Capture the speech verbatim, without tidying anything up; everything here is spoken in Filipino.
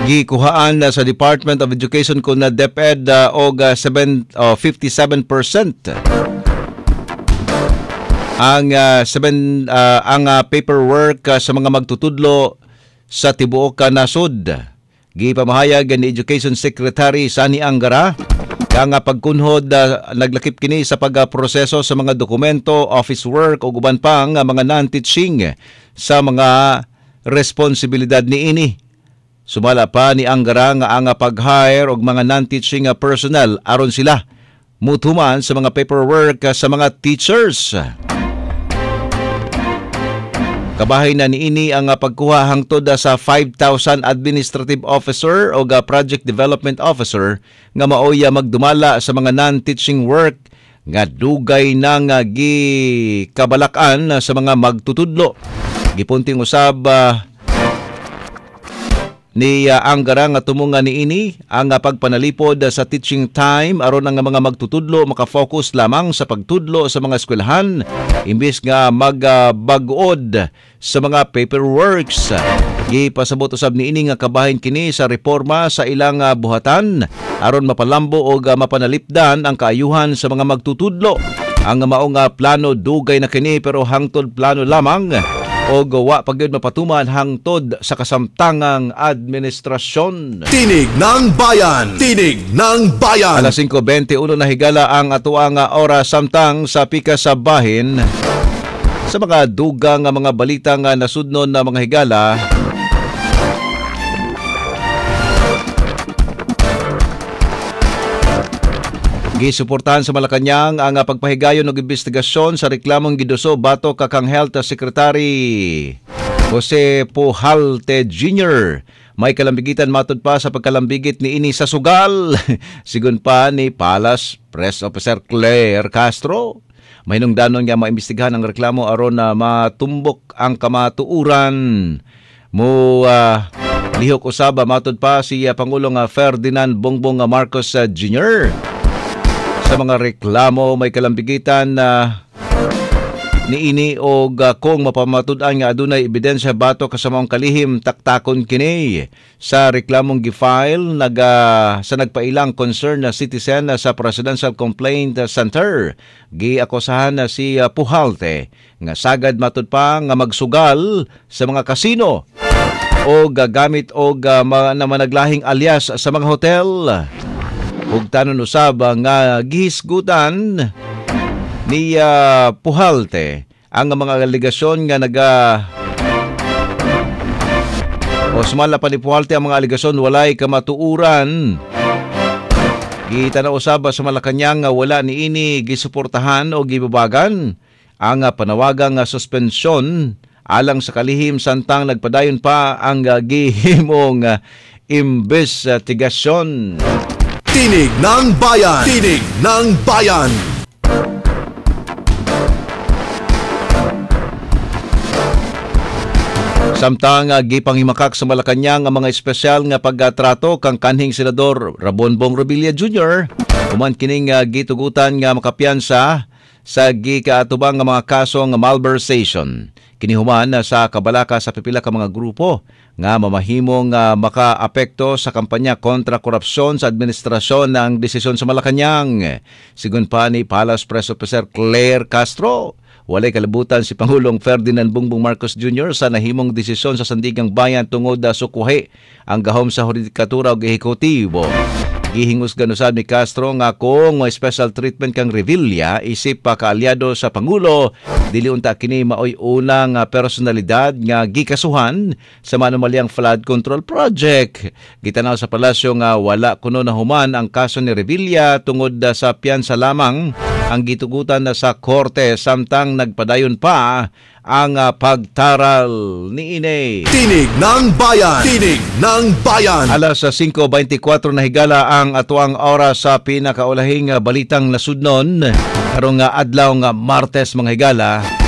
gikuhaan na sa Department of Education kun na DepEd uh, og uh, seven, oh, fifty-seven percent ang uh, seven, uh, ang uh, paperwork uh, sa mga magtutudlo sa tibuok ka nasod. Gipamahayag ni Education Secretary Sani Angara kang uh, pagkunhod uh, naglakip kini sa pagproseso sa mga dokumento, office work o uban pang uh, mga non-teaching sa mga responsibilidad niini. Sumala pa ni Angara nga ang pag-hire og mga non-teaching personnel aron sila mutuman sa mga paperwork sa mga teachers. Kabahay na niini ang pagkuha hangtod sa five thousand administrative officer o project development officer nga maoya magdumala sa mga non-teaching work nga dugay nang gikabalakan sa mga magtutudlo. Gipunting usab uh, ni uh, Angara nga tumunga niini ang uh, pagpanalipod uh, sa teaching time aron ang mga magtutudlo makafocus lamang sa pagtudlo sa mga eskwelahan imbis nga magbag-od uh, sa mga paperworks. Gipasabot usab niini nga kabahin kini sa reforma sa ilang uh, buhatan aron mapalambo o uh, mapanalipdan ang kaayuhan sa mga magtutudlo. Ang maong uh, plano dugay na kini pero hangtod plano lamang o gawa pagyud mapatuman hangtod sa kasamtangang administrasyon. Tinig ng Bayan! Tinig ng Bayan! Alas five twenty-one na higala ang atuang oras samtang sa pika sa bahin. Sa mga dugang mga balitang nasudnon na mga higala, gisuportahan sa Malacañang ang pagpahigayon ng investigasyon sa reklamong giduso batok kakang Health Secretary Jose Pujalte Junior May kalambigitan matod pa sa pagkalambigit ni ini sa sugal. Sigun pa ni Palace Press Officer Claire Castro. May nungdanon nga maimbestigahan ang reklamo aron na matumbok ang kamatuuran. Mo uh, lihok usaba matod pa si uh, Pangulong uh, Ferdinand Bongbong Marcos uh, Junior Sa mga reklamo may kalambigitan na uh, niini o uh, kung mapamatud-an nga adunay ebidensya batok kasamang kalihim taktakon kini sa reklamong gifile naga sa nagpailang concern na citizen na sa Presidential Complaint Center. Giakusahan na si uh, Pujalte nga sagad matud pa nga magsugal sa mga kasino o gagamit og uh, na managlahing alias sa mga hotel. Ug tanon usab nga gihisgutan ni uh, Pujalte ang mga aligasyon nga naga o sumala pa ni Pujalte ang mga aligasyon walay kamatuuran. Gitanaw usab sa Malacañang nga wala niini gisuportahan o gibabagan ang uh, panawagang uh, suspensyon alang sa kalihim samtang nagpadayon pa ang uh, gihimong uh, investigasyon. Tinig ng Bayan! Tinig ng Bayan! Samtang uh, gipanghimakak sa Malacañang ang mga espesyal nga pagtrato kang kanhing Senador Ramon Bong Revilla Junior Human kining uh, gitugutan nga makapiyansa sa gikaatubang nga mga kaso nga malversation. Kinihuman uh, sa kabalaka sa pipila ka mga grupo nga mamahimong uh, makaapekto sa kampanya kontra korupsyon sa administrasyon ng desisyon sa Malacañang. Sigun pa ni Palace Press Officer Claire Castro, walay kalibutan si Pangulong Ferdinand Bongbong Marcos Junior sa nahimong desisyon sa Sandigang Bayan tungod sa sukuhi ang gahom sa hudikatura ug ehekutibo. Gihingusgan usab ni Castro nga kung may special treatment kang Revilla isip pa kaalyado sa Pangulo, dili unta kini maoy unang personalidad nga gikasuhan sa manumalyang flood control project. Gitanaw sa palasyo nga wala kuno nahuman ang kaso ni Revilla tungod sa piyansa lamang ang gitugutan na sa korte samtang nagpadayon pa ang uh, pagtaral ni Ine. Tinig ng Bayan! Tinig ng Bayan! Alas five twenty-four na higala ang atuang oras sa pinakaulahing balitang nasudnon karong adlaw nga Martes mga higala.